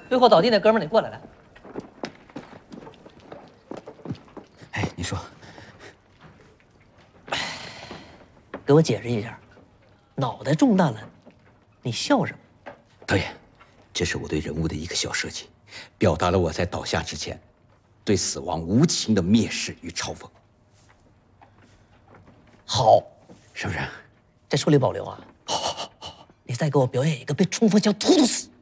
最后倒地那哥们儿，你过来来。 哎，你说， 给我解释一下，脑袋中弹了，你笑什么？ 导演，这是我对人物的一个小设计，表达了我在倒下之前对死亡无情的蔑视与嘲讽。 好， 是不是？ 这处理保留啊。好，你再给我表演一个被冲锋枪突突死。